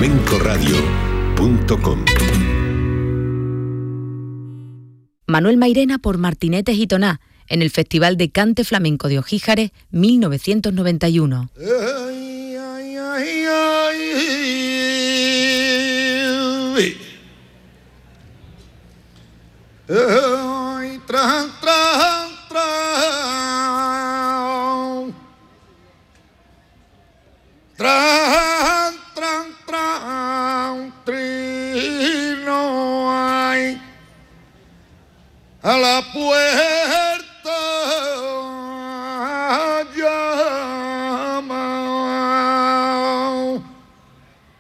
flamencoradio.com. Manuel Mairena por Martinetes y Toná, en el Festival de Cante Flamenco de Ojíjares 1991. A la puerta